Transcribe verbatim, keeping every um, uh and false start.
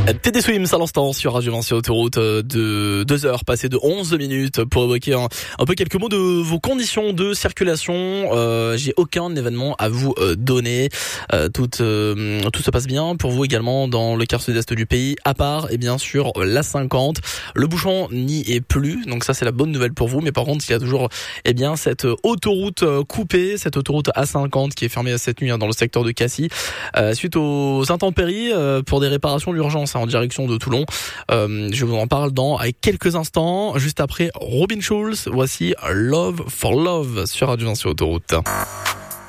T D Swims à l'instant sur Radio Vinci Autoroute de deux heures passées de onze minutes pour évoquer un, un peu quelques mots de vos conditions de circulation. Euh, j'ai aucun événement à vous euh, donner. Euh, tout, euh, tout se passe bien pour vous également dans le quart sud-est du pays, à part et bien sûr l'A cinquante. Le bouchon n'y est plus, donc ça c'est la bonne nouvelle pour vous. Mais par contre, il y a toujours eh bien cette autoroute coupée, cette autoroute A cinquante qui est fermée cette nuit hein, dans le secteur de Cassis euh, suite aux intempéries euh, pour des réparations d'urgence hein, en direction de Toulon. Euh, je vous en parle dans quelques instants, juste après Robin Schulz. Voici Love for Love sur Radio Vinci Autoroute.